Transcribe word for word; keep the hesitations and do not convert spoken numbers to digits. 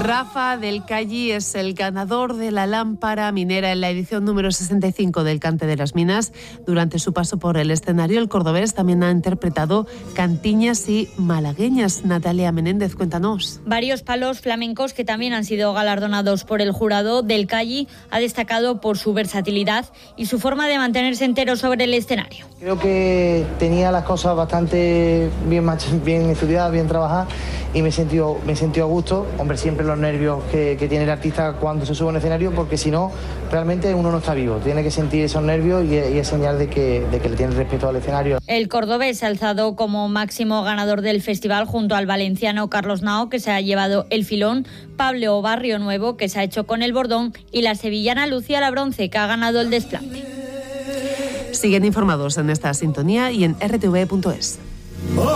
Rafa del Calle es el ganador de la lámpara minera en la edición número sesenta y cinco del Cante de las Minas. Durante su paso por el escenario, el cordobés también ha interpretado cantiñas y malagueñas. Natalia Menéndez, cuéntanos. Varios palos flamencos que también han sido galardonados por el jurado. Del Calle ha destacado por su versatilidad y su forma de mantenerse entero sobre el escenario. Creo que tenía las cosas bastante bien, bien estudiadas, bien trabajadas y me he sentido, me he sentido a gusto. Hombre, siempre los nervios que, que tiene el artista cuando se sube a un escenario, porque si no, realmente uno no está vivo. Tiene que sentir esos nervios y, y es señal de que, de que le tiene respeto al escenario. El cordobés se ha alzado como máximo ganador del festival junto al valenciano Carlos Nao, que se ha llevado el filón, Pablo Barrio Nuevo, que se ha hecho con el bordón, y la sevillana Lucía Labronce, que ha ganado el desplante. Siguen informados en esta sintonía y en erre te ve punto es.